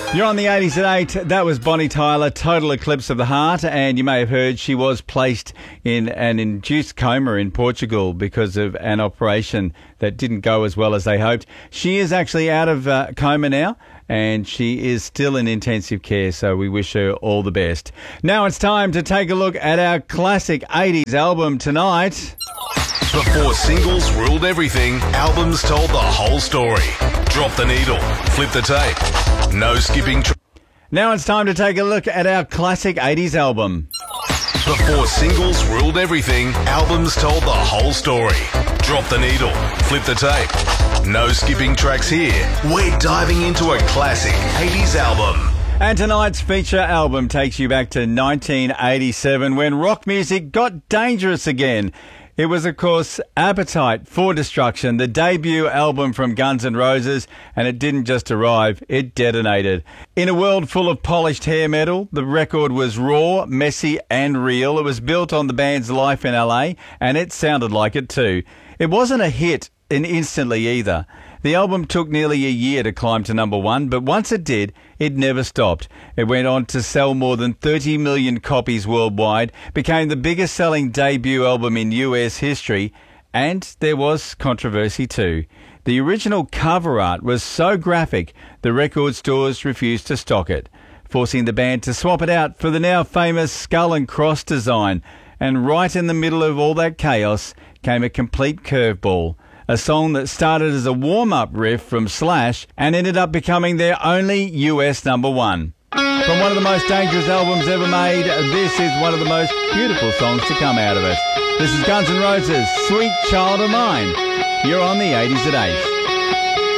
You're on the 80s at 8. That was Bonnie Tyler, Total Eclipse of the Heart. And you may have heard she was placed in an induced coma in Portugal because of an operation that didn't go as well as they hoped. She is actually out of coma now, and she is still in intensive care, so we wish her all the best. Now it's time to take a look at our classic 80s album tonight. Before singles ruled everything, albums told the whole story. Drop the needle, flip the tape, no skipping. Now it's time to take a look at our classic 80s album. Before singles ruled everything, albums told the whole story. Drop the needle, flip the tape, no skipping tracks here. We're diving into a classic 80s album. And tonight's feature album takes you back to 1987 when rock music got dangerous again. It was, of course, Appetite for Destruction, the debut album from Guns N' Roses, and it didn't just arrive, it detonated. In a world full of polished hair metal, the record was raw, messy and real. It was built on the band's life in LA, and it sounded like it too. It wasn't a hit instantly either. The album took nearly a year to climb to number one, but once it did, it never stopped. It went on to sell more than 30 million copies worldwide, became the biggest selling debut album in US history, and there was controversy too. The original cover art was so graphic, the record stores refused to stock it, forcing the band to swap it out for the now famous skull and cross design. And right in the middle of all that chaos came a complete curveball. A song that started as a warm-up riff from Slash and ended up becoming their only US number one. From one of the most dangerous albums ever made, this is one of the most beautiful songs to come out of it. This is Guns N' Roses, Sweet Child of Mine. You're on the 80s at 8.